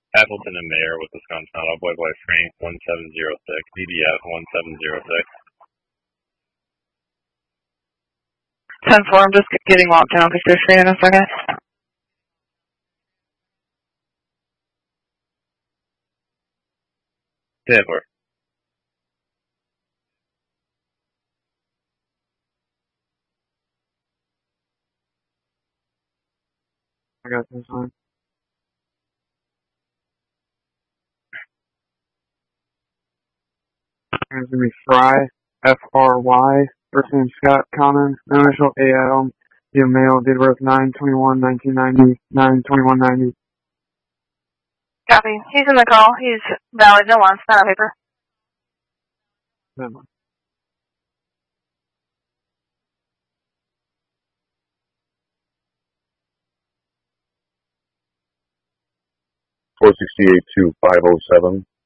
Appleton and Mayor with Wisconsin Auto Boy Boy Frank 1706, BDF 1706. 10-4, I'm just getting locked down for your in a second. Denver. I got this one. It's gonna be Fry, F-R-Y, first name Scott Common, no initial A-L, male, date of birth 9/21/1990, 9/21/90. Copy. He's in the call. He's valid. No wants. Not on paper. Never. $468,250,7.